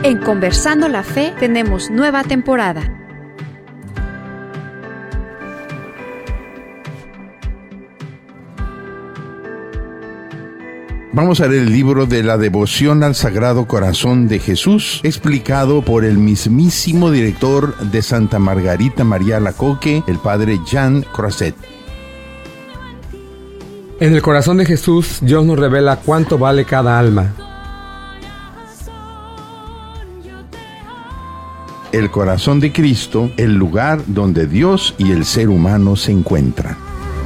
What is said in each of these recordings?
En Conversando la Fe tenemos nueva temporada. Vamos a leer el libro de la devoción al Sagrado Corazón de Jesús, explicado por el mismísimo director de Santa Margarita María Alacoque, el padre Jean Croiset. En el corazón de Jesús, Dios nos revela cuánto vale cada alma. El corazón de Cristo, el lugar donde Dios y el ser humano se encuentran.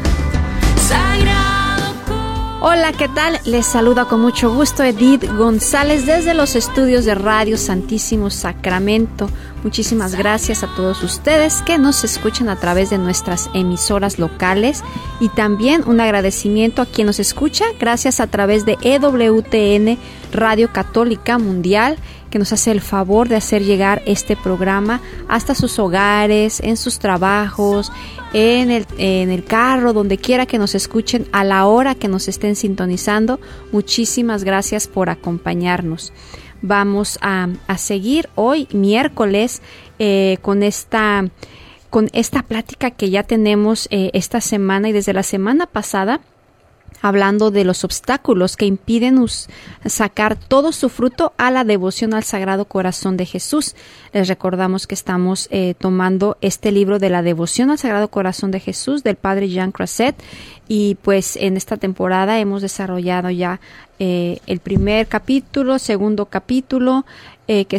Hola, ¿qué tal? Les saluda con mucho gusto Edith González desde los estudios de Radio Santísimo Sacramento. Muchísimas gracias a todos ustedes que nos escuchan a través de nuestras emisoras locales y también un agradecimiento a quien nos escucha gracias a través de EWTN Radio Católica Mundial, que nos hace el favor de hacer llegar este programa hasta sus hogares, en sus trabajos, en el carro, donde quiera que nos escuchen, a la hora que nos estén sintonizando. Muchísimas gracias por acompañarnos. Vamos a seguir hoy, miércoles, con esta plática que ya tenemos esta semana y desde la semana pasada, hablando de los obstáculos que impiden sacar todo su fruto a la devoción al Sagrado Corazón de Jesús. Les recordamos que estamos tomando este libro de la devoción al Sagrado Corazón de Jesús del padre Jean Croiset, y pues en esta temporada hemos desarrollado ya el primer capítulo, segundo capítulo, que